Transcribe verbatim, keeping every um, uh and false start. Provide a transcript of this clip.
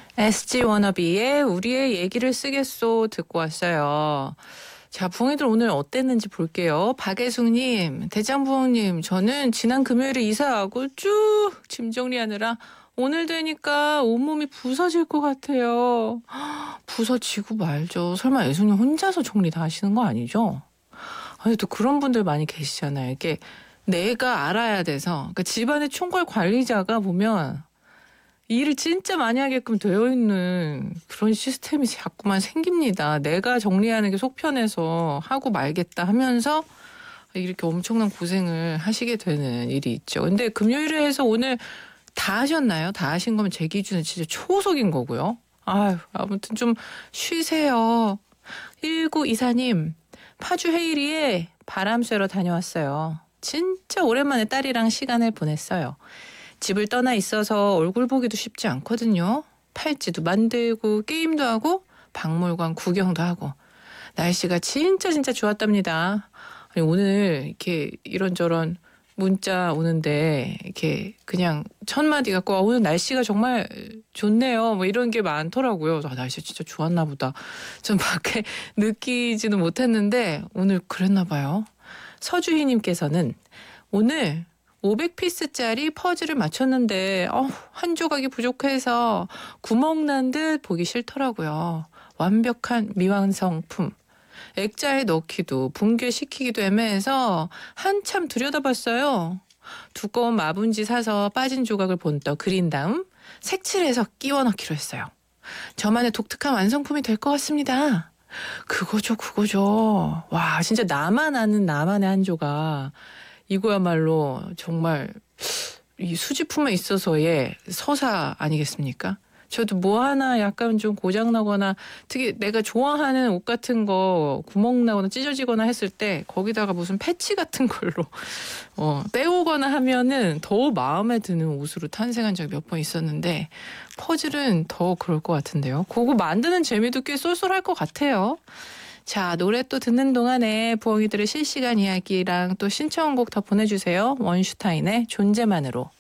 에스지 워너비의 우리의 얘기를 쓰겠소 듣고 왔어요. 자, 부엉이들 오늘 어땠는지 볼게요. 박애숙님, 대장부엉님, 저는 지난 금요일에 이사하고 쭉 짐 정리하느라 오늘 되니까 온몸이 부서질 것 같아요. 부서지고 말죠. 설마 애숙님 혼자서 정리 다 하시는 거 아니죠? 아니, 또 그런 분들 많이 계시잖아요. 이게 내가 알아야 돼서. 그러니까 집안의 총괄 관리자가 보면 일을 진짜 많이 하게끔 되어 있는 그런 시스템이 자꾸만 생깁니다. 내가 정리하는 게 속 편해서 하고 말겠다 하면서 이렇게 엄청난 고생을 하시게 되는 일이 있죠. 근데 금요일에 해서 오늘 다 하셨나요? 다 하신 거면 제 기준은 진짜 초속인 거고요. 아유, 아무튼 좀 쉬세요. 일구이사님, 파주 헤이리에 바람 쐬러 다녀왔어요. 진짜 오랜만에 딸이랑 시간을 보냈어요. 집을 떠나 있어서 얼굴 보기도 쉽지 않거든요. 팔찌도 만들고 게임도 하고 박물관 구경도 하고 날씨가 진짜 진짜 좋았답니다. 아니, 오늘 이렇게 이런저런 문자 오는데 이렇게 그냥 첫 마디 갖고 아, 오늘 날씨가 정말 좋네요. 뭐 이런 게 많더라고요. 아, 날씨 진짜 좋았나 보다. 전 밖에 느끼지는 못했는데 오늘 그랬나 봐요. 서주희님께서는 오늘 오백 피스짜리 퍼즐을 맞췄는데 어, 한 조각이 부족해서 구멍 난 듯 보기 싫더라고요. 완벽한 미완성품. 액자에 넣기도 붕괴시키기도 애매해서 한참 들여다봤어요. 두꺼운 마분지 사서 빠진 조각을 본떠 그린 다음 색칠해서 끼워 넣기로 했어요. 저만의 독특한 완성품이 될 것 같습니다. 그거죠, 그거죠. 와, 진짜 나만 아는 나만의 한 조각. 이거야말로 정말 이 수집품에 있어서의 서사 아니겠습니까? 저도 뭐 하나 약간 좀 고장나거나 특히 내가 좋아하는 옷 같은 거 구멍 나거나 찢어지거나 했을 때 거기다가 무슨 패치 같은 걸로 어, 떼오거나 하면은 더 마음에 드는 옷으로 탄생한 적이 몇 번 있었는데 퍼즐은 더 그럴 것 같은데요. 그거 만드는 재미도 꽤 쏠쏠할 것 같아요. 자, 노래 또 듣는 동안에 부엉이들의 실시간 이야기랑 또 신청곡 더 보내주세요. 원슈타인의 존재만으로.